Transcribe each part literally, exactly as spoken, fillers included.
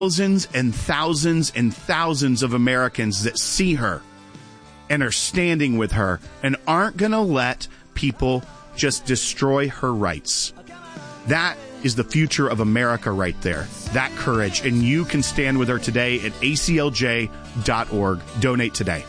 Thousands and thousands and thousands of Americans that see her and are standing with her and aren't going to let people just destroy her rights. That is the future of America right there, that courage. And you can stand with her today at A C L J dot org. Donate today.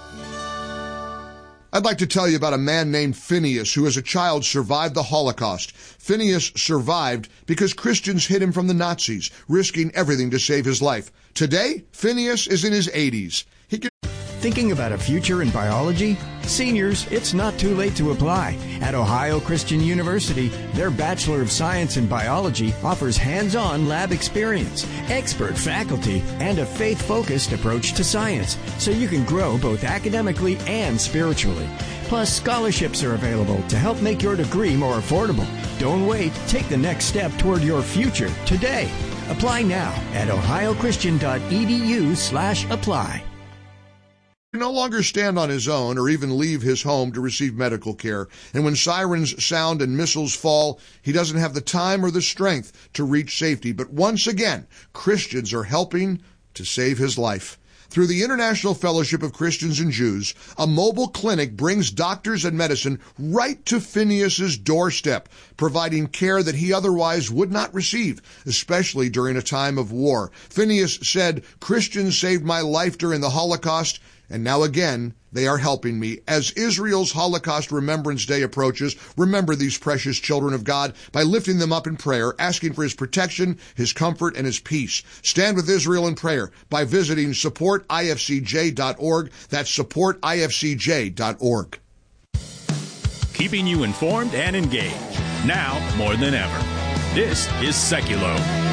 I'd like to tell you about a man named Phineas who as a child survived the Holocaust. Phineas survived because Christians hid him from the Nazis, risking everything to save his life. Today, Phineas is in his eighties. He can Thinking about a future in biology? Seniors, it's not too late to apply. At Ohio Christian University, their Bachelor of Science in Biology offers hands-on lab experience, expert faculty, and a faith-focused approach to science, so you can grow both academically and spiritually. Plus, scholarships are available to help make your degree more affordable. Don't wait. Take the next step toward your future today. Apply now at ohiochristian.edu slash apply. He no longer stand on his own or even leave his home to receive medical care. And when sirens sound and missiles fall, he doesn't have the time or the strength to reach safety. But once again, Christians are helping to save his life. Through the International Fellowship of Christians and Jews, a mobile clinic brings doctors and medicine right to Phineas's doorstep, providing care that he otherwise would not receive, especially during a time of war. Phineas said, "Christians saved my life during the Holocaust, and now again, they are helping me." As Israel's Holocaust Remembrance Day approaches, remember these precious children of God by lifting them up in prayer, asking for his protection, his comfort, and his peace. Stand with Israel in prayer by visiting support I F C J dot org. That's support I F C J dot org. Keeping you informed and engaged, now more than ever. This is Seculo.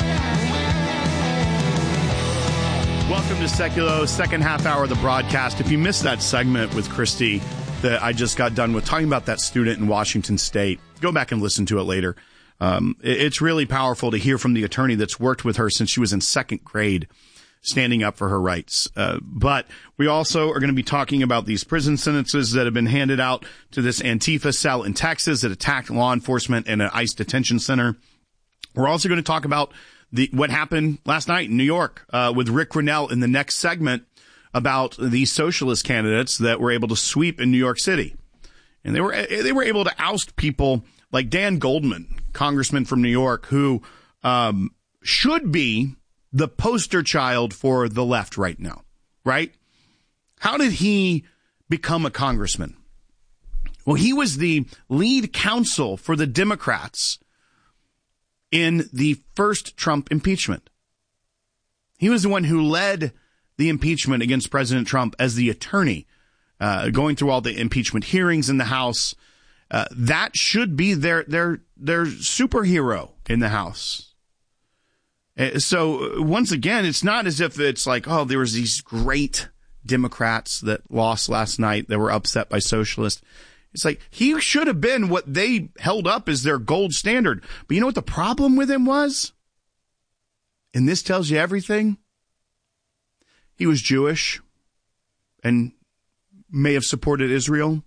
Welcome to Seculo, second half hour of the broadcast. If you missed that segment with Christy that I just got done with talking about that student in Washington State, go back and listen to it later. Um, it's really powerful to hear from the attorney that's worked with her since she was in second grade, standing up for her rights. Uh, but we also are going to be talking about these prison sentences that have been handed out to this Antifa cell in Texas that attacked law enforcement in an ICE detention center. We're also going to talk about The, what happened last night in New York uh, with Rick Grinnell in the next segment about these socialist candidates that were able to sweep in New York City. And they were they were able to oust people like Dan Goldman, congressman from New York, who um, should be the poster child for the left right now, right? How did he become a congressman? Well, he was the lead counsel for the Democrats in the first Trump impeachment. He was the one who led the impeachment against President Trump as the attorney, uh, going through all the impeachment hearings in the House. Uh, that should be their their their superhero in the House. Uh, so once again, it's not as if it's like, oh, there was these great Democrats that lost last night that were upset by socialists. It's like he should have been what they held up as their gold standard. But you know what the problem with him was? And this tells you everything. He was Jewish and may have supported Israel.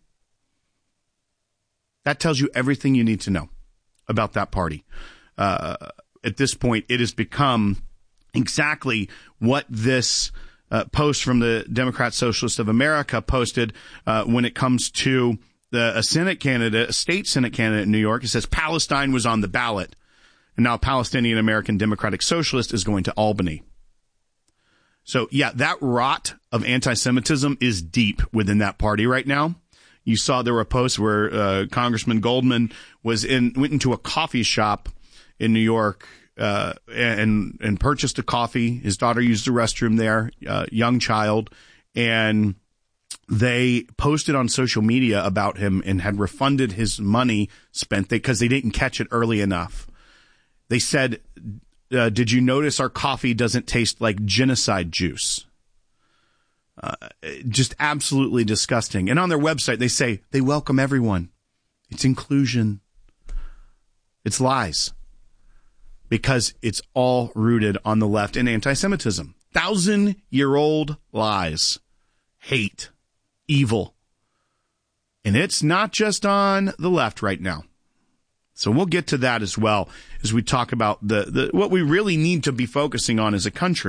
That tells you everything you need to know about that party. Uh, at this point, it has become exactly what this uh, post from the Democrat Socialist of America posted uh, when it comes to The, a Senate candidate, a state Senate candidate in New York. It says Palestine was on the ballot, and now Palestinian American Democratic Socialist is going to Albany. So, yeah, that rot of anti-Semitism is deep within that party right now. You saw there were posts where uh, Congressman Goldman was in went into a coffee shop in New York uh, and and purchased a coffee. His daughter used the restroom there, uh, young child, and they posted on social media about him and had refunded his money spent because they didn't catch it early enough. They said, uh, did you notice our coffee doesn't taste like genocide juice? Uh, just absolutely disgusting. And on their website, they say they welcome everyone. It's inclusion. It's lies. Because it's all rooted on the left in anti-Semitism. Thousand-year-old lies. Hate. Evil. And it's not just on the left right now. So we'll get to that as well as we talk about the, the what we really need to be focusing on as a country.